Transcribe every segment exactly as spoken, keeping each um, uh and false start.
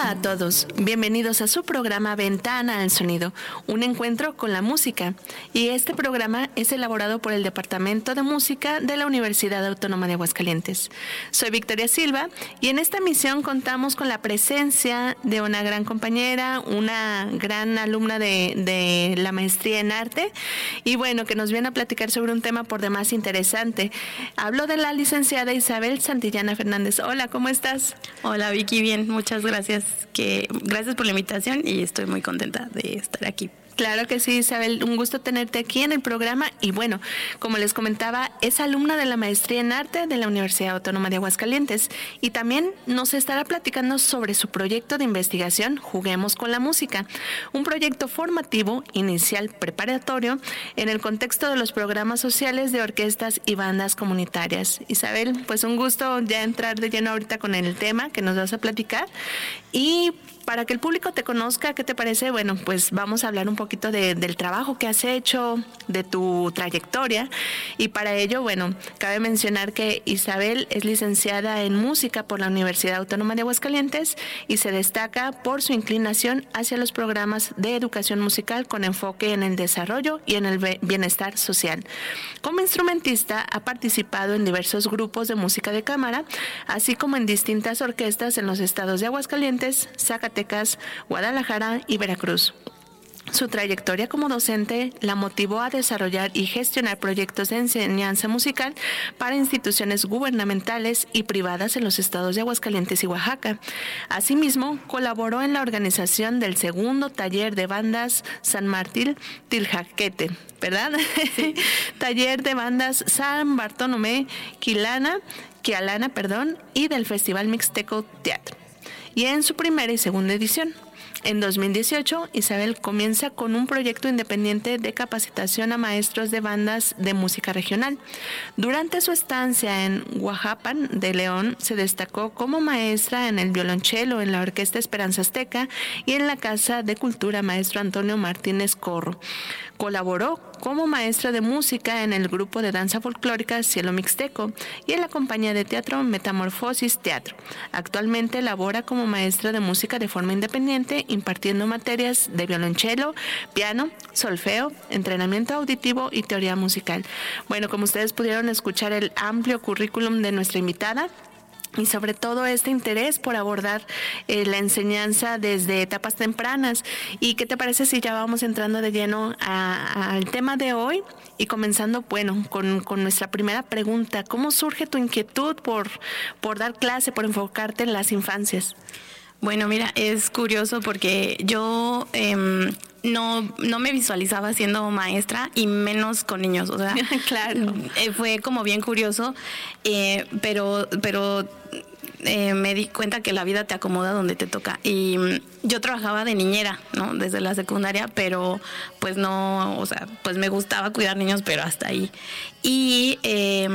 Hola a todos, bienvenidos a su programa Ventana al Sonido, un encuentro con la música. Y este programa es elaborado por el Departamento de Música de la Universidad Autónoma de Aguascalientes. Soy Victoria Silva y en esta misión contamos con la presencia de una gran compañera, una gran alumna de, de la maestría en arte y bueno, que nos viene a platicar sobre un tema por demás interesante. Hablo de la licenciada Isabel Santillana Fernández. Hola, ¿cómo estás? Hola Vicky, bien, muchas gracias. Que, gracias por la invitación y estoy muy contenta de estar aquí. Claro que sí, Isabel, un gusto tenerte aquí en el programa y bueno, como les comentaba, es alumna de la maestría en arte de la Universidad Autónoma de Aguascalientes y también nos estará platicando sobre su proyecto de investigación Juguemos con la Música, un proyecto formativo inicial preparatorio en el contexto de los programas sociales de orquestas y bandas comunitarias. Isabel, pues un gusto ya entrar de lleno ahorita con el tema que nos vas a platicar y para que el público te conozca, ¿qué te parece? Bueno, pues vamos a hablar un poquito de, del trabajo que has hecho, de tu trayectoria. Y para ello, bueno, cabe mencionar que Isabel es licenciada en música por la Universidad Autónoma de Aguascalientes y se destaca por su inclinación hacia los programas de educación musical con enfoque en el desarrollo y en el bienestar social. Como instrumentista, ha participado en diversos grupos de música de cámara, así como en distintas orquestas en los estados de Aguascalientes, Zacatecas, Guadalajara y Veracruz. Su trayectoria como docente la motivó a desarrollar y gestionar proyectos de enseñanza musical para instituciones gubernamentales y privadas en los estados de Aguascalientes y Oaxaca. Asimismo, colaboró en la organización del segundo taller de bandas San Martín Tiljaquete, ¿verdad? Sí. Taller de bandas San Bartolomé Quilana, Quialana, perdón, y del Festival Mixteco Teatro. Y en su primera y segunda edición. En dos mil dieciocho, Isabel comienza con un proyecto independiente de capacitación a maestros de bandas de música regional. Durante su estancia en Huajuapan de León, se destacó como maestra en el violonchelo en la Orquesta Esperanza Azteca y en la Casa de Cultura Maestro Antonio Martínez Corro. Colaboró como maestra de música en el grupo de danza folclórica Cielo Mixteco y en la compañía de teatro Metamorfosis Teatro. Actualmente labora como maestra de música de forma independiente, impartiendo materias de violonchelo, piano, solfeo, entrenamiento auditivo y teoría musical. Bueno, como ustedes pudieron escuchar el amplio currículum de nuestra invitada, y sobre todo este interés por abordar eh, la enseñanza desde etapas tempranas. ¿Y qué te parece si ya vamos entrando de lleno al tema de hoy? Y comenzando, bueno, con, con nuestra primera pregunta. ¿Cómo surge tu inquietud por, por dar clase, por enfocarte en las infancias? Bueno, mira, es curioso porque yo eh, no, no me visualizaba siendo maestra y menos con niños. O sea, claro. Eh, fue como bien curioso, eh, pero, pero eh, me di cuenta que la vida te acomoda donde te toca. Y yo trabajaba de niñera, ¿no? Desde la secundaria, pero pues no, o sea, pues me gustaba cuidar niños, pero hasta ahí. Y eh,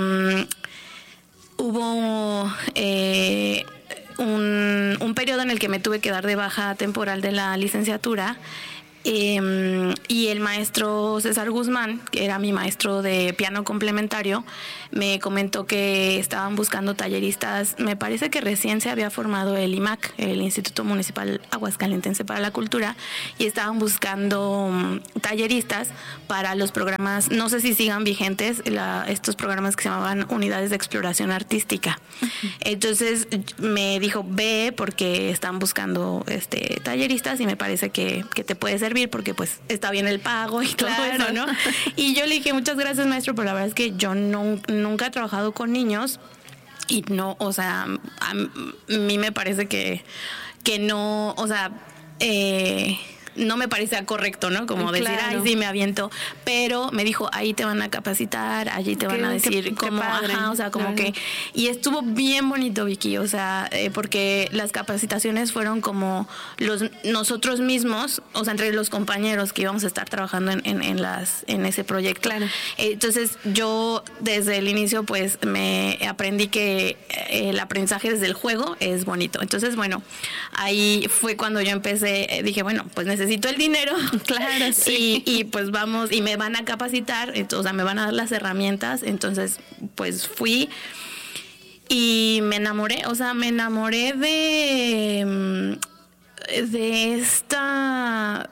hubo Eh, Un, un periodo en el que me tuve que dar de baja temporal de la licenciatura eh, y el maestro César Guzmán, que era mi maestro de piano complementario, me comentó que estaban buscando talleristas. Me parece que recién se había formado el I M A C, el Instituto Municipal Aguascalentense para la Cultura, y estaban buscando um, talleristas para los programas, no sé si sigan vigentes, la, estos programas que se llamaban Unidades de Exploración Artística. Uh-huh. Entonces me dijo, ve porque están buscando este talleristas y me parece que, que te puede servir porque pues está bien el pago y todo claro. eso, ¿no? Y yo le dije, muchas gracias, maestro, pero la verdad es que yo no, nunca he trabajado con niños y no, o sea, a mí me parece que, que no, o sea, eh, no me parecía correcto, ¿no? Como decir, claro, ay, sí, me aviento. Pero me dijo, ahí te van a capacitar, allí te van qué, a decir qué, cómo, qué ajá, o sea, como claro, que... Y estuvo bien bonito, Vicky, o sea, eh, porque las capacitaciones fueron como los nosotros mismos, o sea, entre los compañeros que íbamos a estar trabajando en, en, en, las, en ese proyecto. Claro. Entonces, yo desde el inicio, pues, me aprendí que eh, el aprendizaje desde el juego es bonito. Entonces, bueno, ahí fue cuando yo empecé, dije, bueno, pues necesito necesito el dinero, claro, sí. y, y pues vamos, y me van a capacitar, entonces, o sea, me van a dar las herramientas, entonces pues fui y me enamoré, o sea, me enamoré de de esta...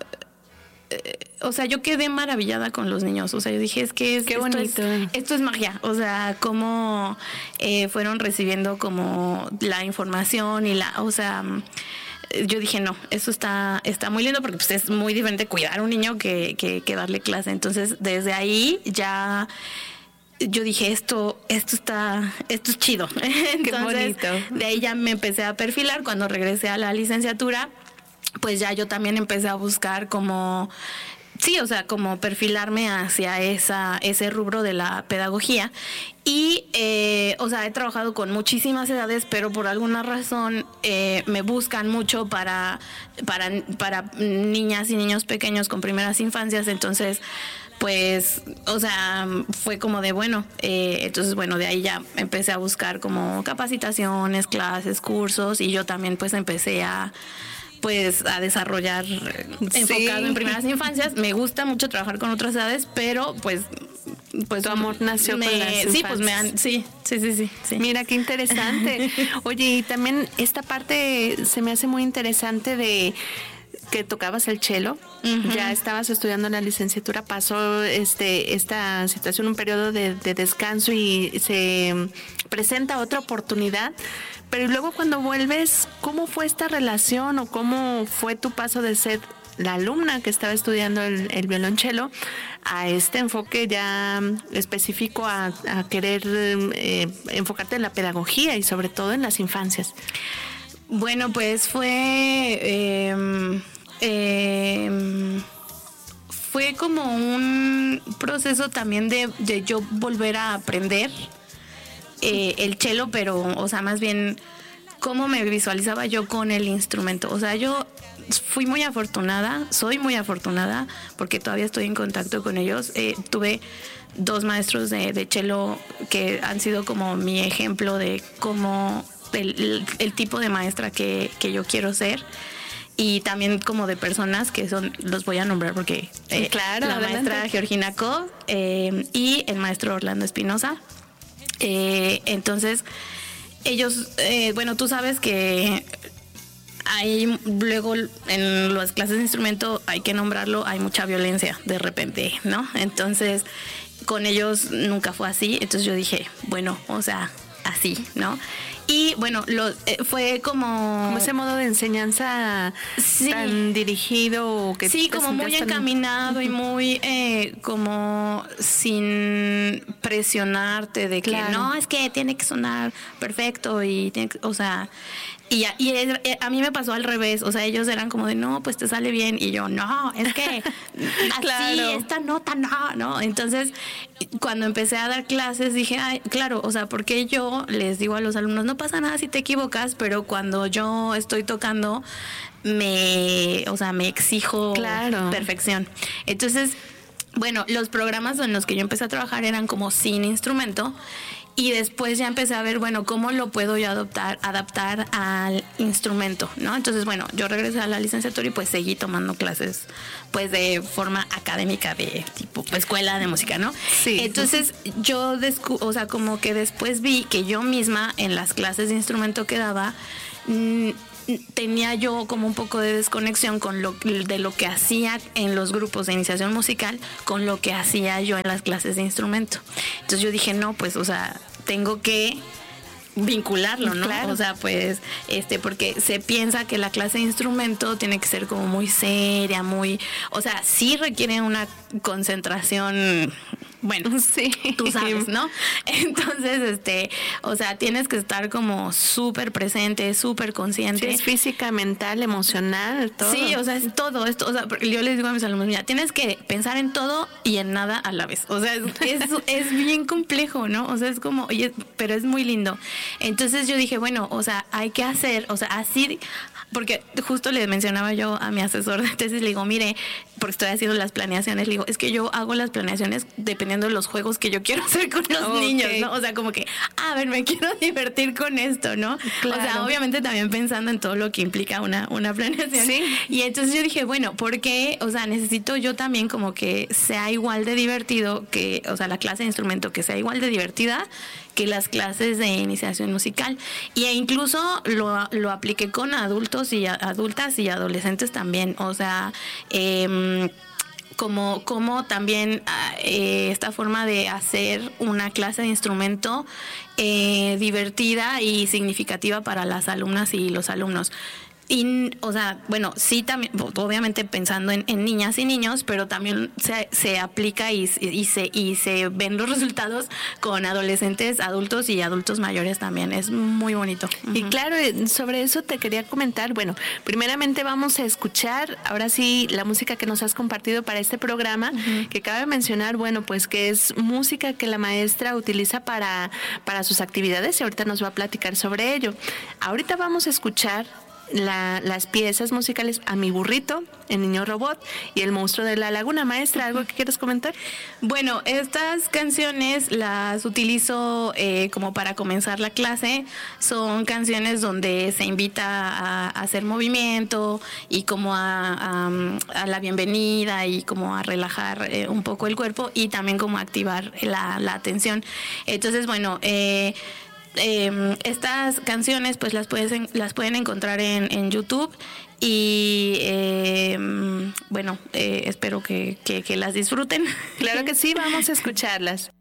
O sea, yo quedé maravillada con los niños. O sea, yo dije, es que es, Qué esto, bonito. Es, esto es magia. O sea, cómo eh, fueron recibiendo como la información y la... O sea, yo dije, no, eso está, está muy lindo porque pues, es muy diferente cuidar a un niño que, que, que darle clase. Entonces, desde ahí ya... Yo dije, esto esto está esto es chido. Entonces, qué bonito. De ahí ya me empecé a perfilar. Cuando regresé a la licenciatura, pues ya yo también empecé a buscar como, sí, o sea, como perfilarme hacia esa ese rubro de la pedagogía. Y, eh, o sea, he trabajado con muchísimas edades, pero por alguna razón eh, me buscan mucho para, para, para niñas y niños pequeños con primeras infancias. Entonces, pues, o sea, fue como de, bueno, eh, entonces, bueno, de ahí ya empecé a buscar como capacitaciones, clases, cursos, y yo también pues empecé a pues a desarrollar sí. enfocado en primeras infancias. Me gusta mucho trabajar con otras edades, pero pues pues tu amor nació me, con las infancias. Sí, pues me han, sí, sí, sí, sí, sí. Mira qué interesante. Oye, y también esta parte se me hace muy interesante de que tocabas el cello, uh-huh. ya estabas estudiando la licenciatura, pasó este esta situación, un periodo de, de descanso y se presenta otra oportunidad, pero luego cuando vuelves, ¿cómo fue esta relación o cómo fue tu paso de ser la alumna que estaba estudiando el, el violonchelo a este enfoque ya específico a, a querer eh, enfocarte en la pedagogía y sobre todo en las infancias? Bueno, pues fue eh, eh, fue como un proceso también de, de yo volver a aprender eh, el cello, pero, o sea, más bien cómo me visualizaba yo con el instrumento. O sea, yo fui muy afortunada, soy muy afortunada, porque todavía estoy en contacto con ellos. Eh, tuve dos maestros de, de cello que han sido como mi ejemplo de cómo el, el, el tipo de maestra que, que yo quiero ser. Y también como de personas que son, los voy a nombrar porque eh, claro, la adelante. Maestra Georgina Co eh, y el maestro Orlando Espinosa. Eh, entonces, ellos, eh, bueno, tú sabes que hay luego en las clases de instrumento, hay que nombrarlo, hay mucha violencia de repente, ¿no? Entonces, con ellos nunca fue así. Entonces yo dije, bueno, o sea, así, ¿no? Y bueno, lo, eh, fue como... Como ese modo de enseñanza sí. tan dirigido. Que sí, como muy tan... encaminado y muy eh, como sin presionarte de que claro. no, es que tiene que sonar perfecto y tiene que, o sea... Y, a, y es, a mí me pasó al revés, o sea, ellos eran como de, no, pues te sale bien, y yo, no, es que así, claro. esta nota, no, no. Entonces, cuando empecé a dar clases, dije, ay, claro, o sea, porque yo les digo a los alumnos, no pasa nada si te equivocas, pero cuando yo estoy tocando, me, o sea, me exijo claro. perfección. Entonces, bueno, los programas en los que yo empecé a trabajar eran como sin instrumento. Y después ya empecé a ver, bueno, cómo lo puedo yo adoptar, adaptar al instrumento, ¿no? Entonces, bueno, yo regresé a la licenciatura y pues seguí tomando clases, pues de forma académica, de tipo pues, escuela de música, ¿no? Sí. Entonces, yo, descu- o sea, como que después vi que yo misma en las clases de instrumento que daba, mmm, tenía yo como un poco de desconexión con lo de lo que hacía en los grupos de iniciación musical con lo que hacía yo en las clases de instrumento. Entonces yo dije, no, pues, o sea, tengo que vincularlo, ¿no? Claro. O sea, pues, este, porque se piensa que la clase de instrumento tiene que ser como muy seria, muy, o sea, sí requiere una concentración, bueno, sí, tú sabes, ¿no? Entonces, este, o sea, tienes que estar como súper presente, súper consciente. Sí, es física, mental, emocional, todo. Sí, o sea, es todo esto, o sea, yo les digo a mis alumnos, mira, tienes que pensar en todo y en nada a la vez. O sea, es, es, es bien complejo, ¿no? O sea, es como, oye, pero es muy lindo. Entonces yo dije, bueno, o sea, hay que hacer, o sea, así, porque justo le mencionaba yo a mi asesor de tesis, le digo, mire, porque estoy haciendo las planeaciones, le digo, es que yo hago las planeaciones dependiendo de los juegos que yo quiero hacer con los okay. niños, ¿no? O sea, como que, a ver, me quiero divertir con esto, ¿no? Claro. O sea, obviamente también pensando en todo lo que implica una, una planeación. Sí. Y entonces yo dije, bueno, ¿por qué? O sea, necesito yo también como que sea igual de divertido que, o sea, la clase de instrumento que sea igual de divertida que las clases de iniciación musical. E incluso lo, lo apliqué con adultos y a, adultas y adolescentes también. O sea, eh, como, como también eh, esta forma de hacer una clase de instrumento eh, divertida y significativa para las alumnas y los alumnos. Y, o sea, bueno, sí, también, obviamente pensando en, en niñas y niños, pero también se, se aplica y, y, se, y se ven los resultados con adolescentes, adultos y adultos mayores también. Es muy bonito. Y claro, sobre eso te quería comentar. Bueno, primeramente vamos a escuchar, ahora sí, la música que nos has compartido para este programa, uh-huh. que cabe mencionar, bueno, pues que es música que la maestra utiliza para, para sus actividades y ahorita nos va a platicar sobre ello. Ahorita vamos a escuchar La, las piezas musicales A mi burrito, El niño robot y El monstruo de la laguna. Maestra, ¿algo que quieras comentar? Bueno, estas canciones las utilizo eh, como para comenzar la clase. Son canciones donde se invita a, a hacer movimiento y como a, a, a la bienvenida y como a relajar eh, un poco el cuerpo y también como a activar la, la atención. Entonces, bueno, eh, Eh, estas canciones pues las pueden, las pueden encontrar en, en YouTube y eh, bueno, eh, espero que, que, que las disfruten. Claro que sí, vamos a escucharlas.